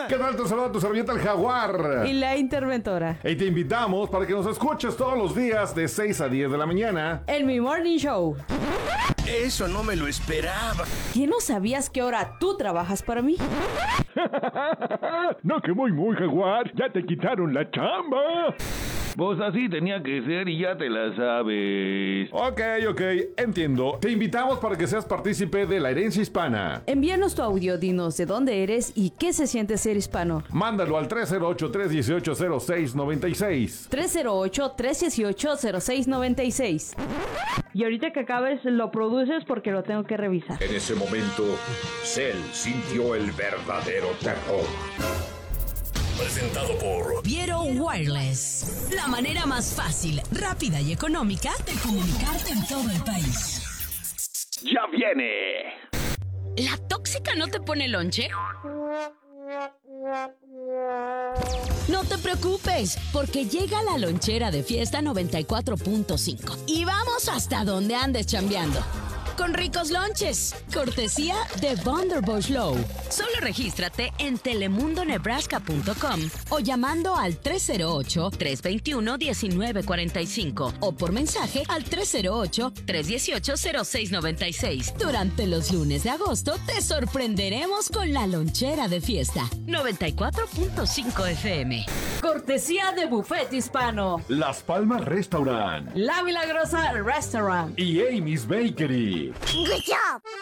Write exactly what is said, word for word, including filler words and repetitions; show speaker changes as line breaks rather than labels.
¿Qué tal? Te saluda tu servilleta el Jaguar.
Y la interventora.
Y te invitamos para que nos escuches todos los días de seis a diez de la mañana.
En mi Morning Show.
Eso no me lo esperaba.
¿Qué no sabías que ahora tú trabajas para mí?
No, que muy, muy, Jaguar. Ya te quitaron la chamba.
Pues así tenía que ser y ya te la sabes.
Ok, ok, entiendo. Te invitamos para que seas partícipe de la herencia hispana.
Envíanos tu audio, dinos de dónde eres y qué se siente ser hispano.
Mándalo al tres cero ocho, tres uno ocho, cero seis nueve seis.
tres cero ocho, tres uno ocho, cero seis nueve seis. Y ahorita que acabes lo produces porque lo tengo que revisar.
En ese momento, Cell sintió el verdadero terror. Presentado por
Viero Wireless. La manera más fácil, rápida y económica de comunicarte en todo el país.
¡Ya viene!
¿La tóxica no te pone lonche? No te preocupes, porque llega la lonchera de Fiesta noventa y cuatro punto cinco. Y vamos hasta donde andes chambeando. Con ricos lonches, cortesía de Vonderbush Low. Solo regístrate en telemundo nebraska punto com o llamando al tres cero ocho, tres dos uno, uno nueve cuatro cinco o por mensaje al tres cero ocho, tres uno ocho, cero seis nueve seis. Durante los lunes de agosto te sorprenderemos con la lonchera de Fiesta noventa y cuatro punto cinco F M.
Cortesía de Buffet Hispano,
Las Palmas Restaurant
La Milagrosa Restaurant
y Amy's Bakery.
Good job.